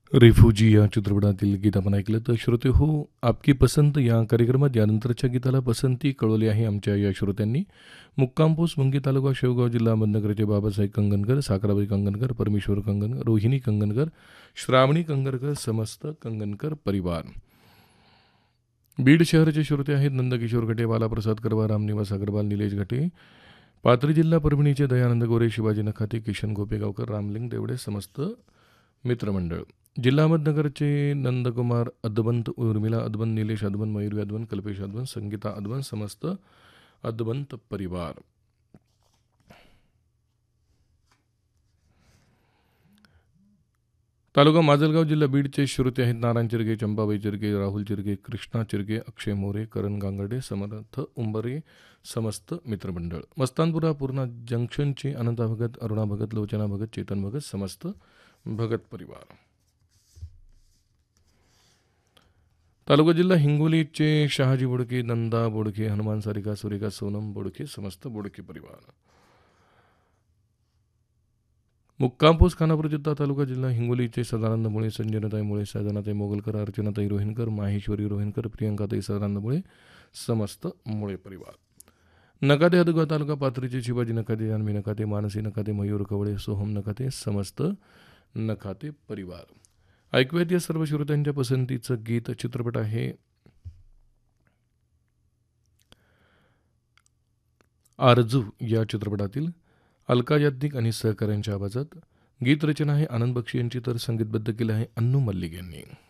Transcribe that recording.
Refugee या चित्रपटातील गीत आपण ऐकलं. तर श्रोते हो, आपकी पसंत या कार्यक्रमात यानंतरच्या गीताला पसंती कळवली आहे आमच्या या श्रोत्यांनी. मुक्काम पोस्ट मुंगी तालुका शेवगाव जिल्हा अहमदनगरचे बाबासाहेब कंगनकर, साखराबाई कंगनकर, परमेश्वर कंगनकर, रोहिणी कंगनकर, श्रावणी कंगनकर, समस्त कंगनकर परिवार. बीड शहराचे श्रोते आहेत नंदकिशोर घटे, बालाप्रसाद करवा, रामनिवास अग्रवाल, निलेश घटे. पाथरी जिल्हा परभणीचे दयानंद गोरे, शिवाजी नखाते, किशन गोपेगावकर, रामलिंग देवडे, समस्त मित्रमंडळ. जिल्हा अहमदनगरचे नंदकुमार अदवंत, उर्मिला अदवंत, निलेश अदवंत, मयूरी अदवंत, कल्पेश अदवंत, संगीता अदवंत, समस्त अदवंत परिवार. तालुका माजलगाव, जिल्हा बीडचे श्रोते आहेत नारायण चिरगे, चंपाबाई चिरगे, राहुल चिरगे, कृष्णा चिरगे, अक्षय मोरे, करण गांगर्डे, समर्थ उंबरे, समस्त मित्रमंडळ. मस्तानपुरा, पूर्णा जंक्शनचे अनंता भगत, अरुणा भगत, लोचना भगत, चेतन भगत, समस्त भगत परिवार. तालुका जिल्हा हिंगोलीचे शहाजी बोडके, नंदा बोडके, हनुमान सारिका, सुरेखा, सोनम बोडके, समस्त बोडके परिवार. मुक्काम पोस्ट खानापूर जिल्हा तालुका जिल्हा हिंगोलीचे सदानंद मुळे, संजयताई मुळे, सजनाताई मोगलकर, अर्चनाताई रोहिणकर, माहेश्वरी रोहिणकर, प्रियंकाताई सदानंद मुळे, समस्त मुळे परिवार. नकाते हदगाव तालुका पाथरीचे शिवाजी नकाते, जान्हवी नकाते, मानसी नकाते, मयूर कवळे, सोहम नकाते, समस्त नकाते परिवार. ऐकूयात या सर्व श्रोत्यांच्या पसंतीचं गीत. चित्रपट आहे आरजू या चित्रपटातील अलका याज्ञिक आणि सहकाऱ्यांच्या आवाजात. गीत रचना आहे आनंद बक्षी यांची, तर संगीतबद्ध केलं आहे अन्नू मल्लिक यांनी.